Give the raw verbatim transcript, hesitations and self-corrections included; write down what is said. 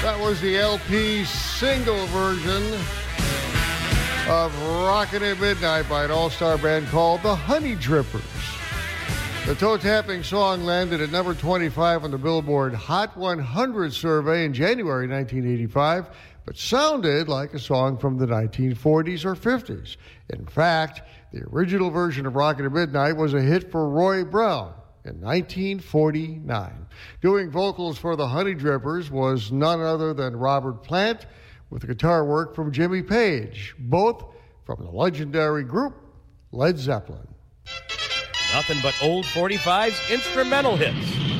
That was the L P single version of Rockin' at Midnight by an all-star band called the Honey Drippers. The toe-tapping song landed at number twenty-five on the Billboard Hot one hundred survey in January nineteen eighty-five, but sounded like a song from the nineteen forties or fifties. In fact, the original version of Rockin' at Midnight was a hit for Roy Brown in nineteen forty-nine. Doing vocals for the Honey Drippers was none other than Robert Plant, with guitar work from Jimmy Page, both from the legendary group Led Zeppelin. Nothing but old forty-fives instrumental hits.